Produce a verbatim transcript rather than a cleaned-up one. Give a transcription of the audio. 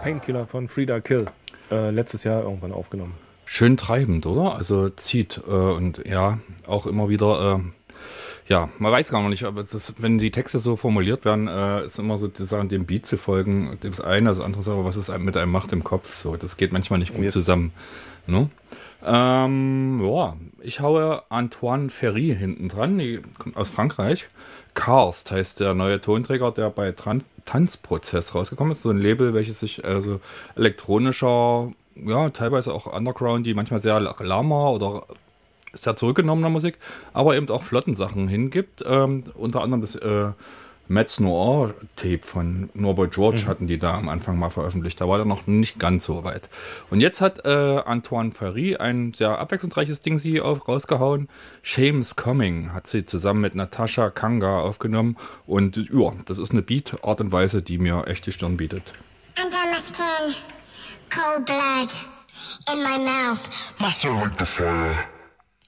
Painkiller von Frida Kill. Äh, letztes Jahr irgendwann aufgenommen. Schön treibend, oder? Also zieht äh, und ja, auch immer wieder, äh, ja, man weiß gar noch nicht, aber das, wenn die Texte so formuliert werden, äh, ist immer so die Sache, dem Beat zu folgen, das eine, das andere ist aber, was es mit einem macht im Kopf, so, das geht manchmal nicht gut yes. zusammen, ne? Ähm, ja, ich haue Antoine Ferry hinten dran, die kommt aus Frankreich. Karst heißt der neue Tonträger, der bei Tran- Tanzprozess rausgekommen ist, so ein Label, welches sich also elektronischer, ja, teilweise auch Underground, die manchmal sehr lahmer oder sehr zurückgenommener Musik, aber eben auch flotten Sachen hingibt. Ähm, unter anderem das äh, Metz Noir Tape von Norbert George mhm. hatten die da am Anfang mal veröffentlicht. Da war der noch nicht ganz so weit. Und jetzt hat äh, Antoine Ferry ein sehr abwechslungsreiches Ding sie auf, rausgehauen. Shame's Coming hat sie zusammen mit Natascha Kanga aufgenommen. Und ja, das ist eine Beat-Art und Weise, die mir echt die Stirn bietet. Under my skin, cold blood in my mouth. Muscle like the fire.